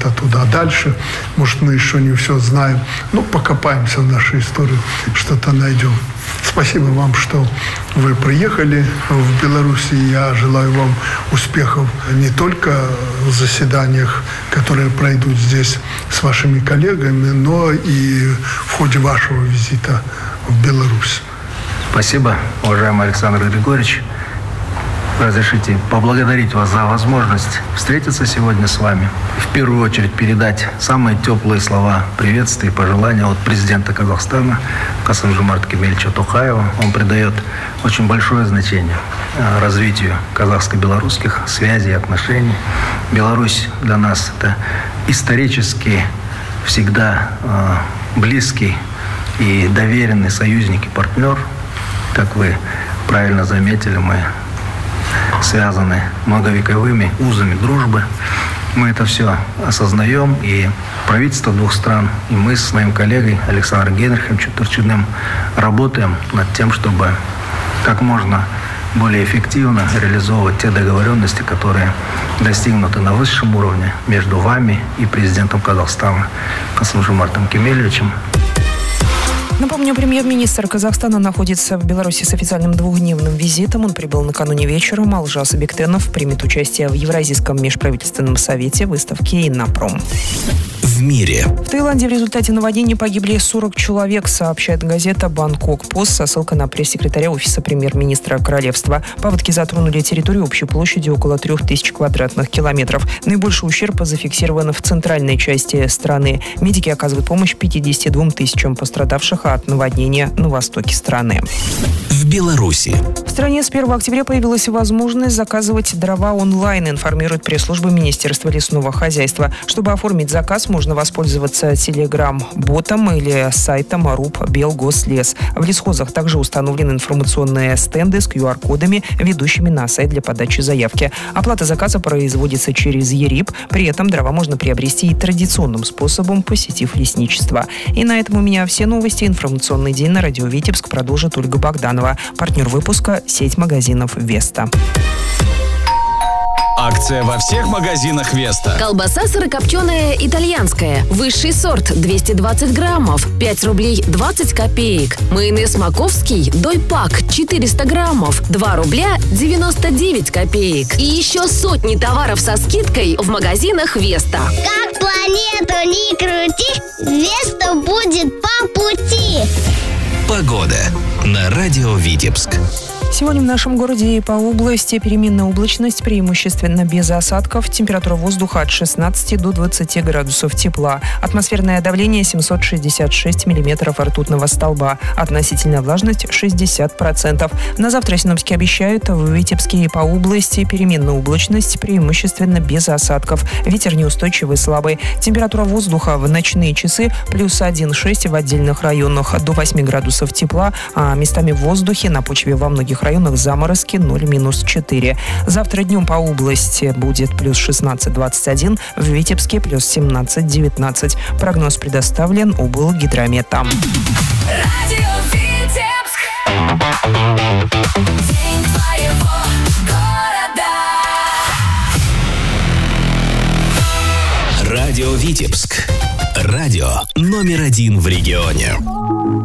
куда-то туда дальше. Может, мы еще не все знаем. Покопаемся в нашей истории, что-то найдем. Спасибо вам, что вы приехали в Беларусь. Я желаю вам успехов не только в заседаниях, которые пройдут здесь с вашими коллегами, но и в ходе вашего визита в Беларусь. Спасибо, уважаемый Александр Григорьевич. Разрешите поблагодарить вас за возможность встретиться сегодня с вами. В первую очередь передать самые теплые слова приветствия и пожелания от президента Казахстана Касым-Жомарта Кемелевича Токаева. Он придает очень большое значение развитию казахско-белорусских связей и отношений. Беларусь для нас – это исторически всегда близкий и доверенный союзник и партнер. Как вы правильно заметили, мы связаны многовековыми узами дружбы. Мы это все осознаем, и правительство двух стран, и мы с моим коллегой Александром Генриховичем Турчиным работаем над тем, чтобы как можно более эффективно реализовывать те договоренности, которые достигнуты на высшем уровне между вами и президентом Казахстана Касым-Жомартом Кемелевичем. Напомню, премьер-министр Казахстана находится в Беларуси с официальным двухдневным визитом. Он прибыл накануне вечером. Алжас Бектенов примет участие в Евразийском межправительственном совете, выставке «Иннопром». В мире. В Таиланде в результате наводнения погибли 40 человек, сообщает газета «Бангкок-Пост» со ссылкой на пресс-секретаря офиса премьер-министра королевства. Паводки затронули территорию общей площадью около 3000 квадратных километров. Наибольший ущерб зафиксирован в центральной части страны. Медики оказывают помощь 52 тысячам пострадавших от наводнения на востоке страны. В Беларуси. В стране с 1 октября появилась возможность заказывать дрова онлайн, информирует пресс-служба Министерства лесного хозяйства. Чтобы оформить заказ, можно воспользоваться телеграм-ботом или сайтом РУП Белгослес. В лесхозах также установлены информационные стенды с QR-кодами, ведущими на сайт для подачи заявки. Оплата заказа производится через ЕРИП. При этом дрова можно приобрести и традиционным способом, посетив лесничество. И на этом у меня все новости. Информационный день на радио Витебск продолжит Ольга Богданова. Партнер выпуска – сеть магазинов «Веста». Акция во всех магазинах «Веста». Колбаса сырокопченая итальянская. Высший сорт 220 граммов. 5 рублей 20 копеек. Майонез маковский дойпак 400 граммов. 2 рубля 99 копеек. И еще сотни товаров со скидкой в магазинах «Веста». Как планету не крути, «Веста» будет по пути. Погода на радио Витебск. Сегодня в нашем городе и по области переменная облачность, преимущественно без осадков. Температура воздуха от 16 до 20 градусов тепла. Атмосферное давление 766 миллиметров ртутного столба. Относительная влажность 60%. На завтра синоптики обещают в Витебске и по области переменная облачность, преимущественно без осадков. Ветер неустойчивый, слабый. Температура воздуха в ночные часы плюс 1,6 в отдельных районах до 8 градусов тепла, а местами в воздухе на почве во многих районах заморозки 0-4. Завтра днем по области будет плюс 16-21, в Витебске плюс 17-19. Прогноз предоставлен Облгидромета. Радио Витебск. День твоего города. Радио Витебск. Радио номер 1 в регионе.